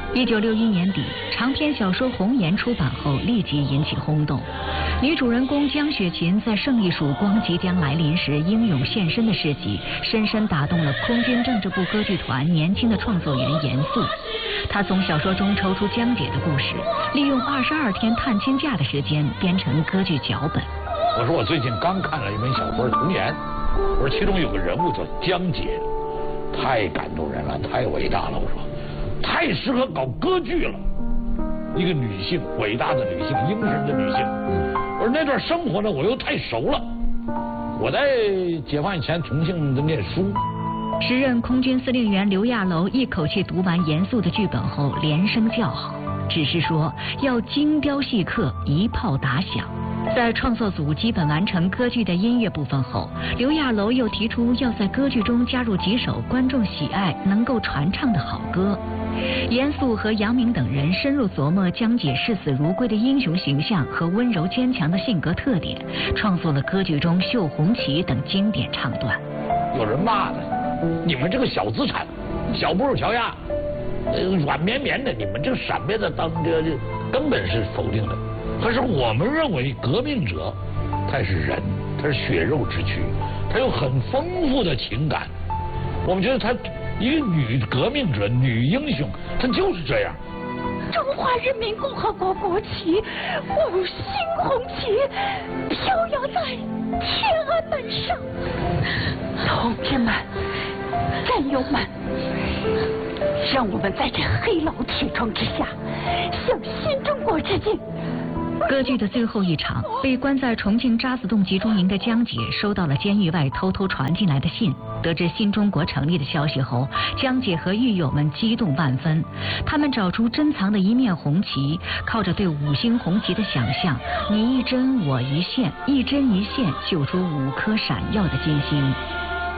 1961年底，长篇小说《红颜》出版后立即引起轰动。女主人公江雪琴在胜利曙光即将来临时英勇献身的事迹，深深打动了空军政治部歌剧团年轻的创作员严肃。他从小说中抽出江姐的故事，利用22天探亲假的时间编成歌剧脚本。 我说我最近刚看了一本小说《童颜》，我说其中有个人物叫江姐，太感动人了，太伟大了。我说太适合搞歌剧了，一个女性，伟大的女性，英神的女性。我说那段生活呢，我又太熟了。我在解放以前重庆在念书。 时任空军司令员刘亚楼一口气读完严肃的剧本后，连声叫好，只是说要精雕细刻，一炮打响。在创作组基本完成歌剧的音乐部分后，刘亚楼又提出要在歌剧中加入几首观众喜爱、能够传唱的好歌。严肃和杨明等人深入琢磨江姐视死如归的英雄形象和温柔坚强的性格特点，创作了歌剧中《绣红旗》等经典唱段。 有人骂的，你们这个小资产、小布尔乔亚，软绵绵的，你们这个闪灭的当这根本是否定的。可是我们认为革命者他是人，他是血肉之躯，他有很丰富的情感。我们觉得他一个女革命者、女英雄，她就是这样。 中华人民共和国国旗5星红旗飘扬在天安门上，同志们、战友们，让我们在这黑牢铁窗之下向新中国致敬。 歌剧的最后一场，被关在重庆渣滓洞集中营的江姐收到了监狱外偷偷传进来的信。得知新中国成立的消息后，江姐和狱友们激动万分。他们找出珍藏的一面红旗，靠着对5星红旗的想象，你一针我一线，一针一线救出5颗闪耀的金星。